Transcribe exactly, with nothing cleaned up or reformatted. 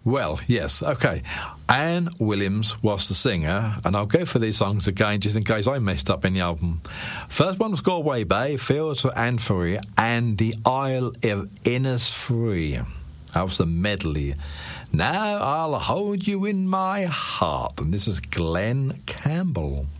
Well, yes, okay. Anne Williams was the singer, and I'll go for these songs again just in case I messed up in the album. First one was Galway Bay, Fields for Anne Free, and The Isle of Innisfree. That was the medley. Now I'll hold you in my heart, and this is Glenn Campbell.